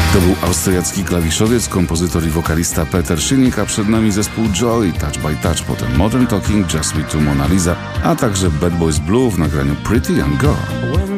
To był austriacki klawiszowiec, kompozytor i wokalista Peter Szynik, a przed nami zespół Joy, Touch by Touch, potem Modern Talking, Just Me Too, Mona Lisa, a także Bad Boys Blue w nagraniu Pretty Young Girl.